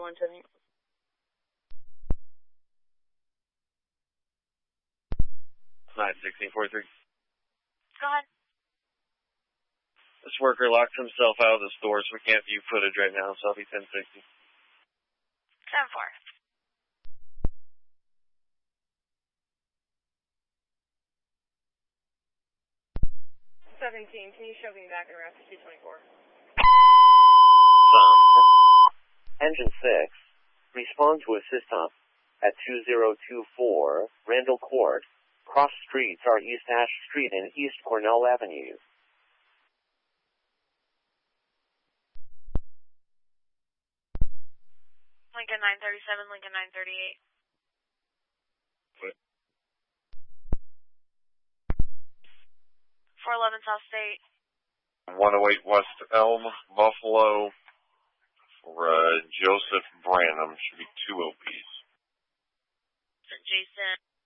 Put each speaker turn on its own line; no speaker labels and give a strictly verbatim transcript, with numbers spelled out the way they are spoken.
one seventy.
nine sixteen forty-three.
Go ahead.
This worker locked himself out of the store, so we can't view footage right now, so I'll be ten sixty.
ten four. seventeen, can you show me back in route to two twenty-four?
Engine six, respond to a system at two zero two four Randall Court. Cross streets are East Ash Street and East Cornell Avenue.
Lincoln nine thirty-seven, Lincoln nine thirty-eight.
What?
four eleven South State.
one oh eight West Elm, Buffalo, for uh, Joseph Branham. Should be two O Ps.
Jason.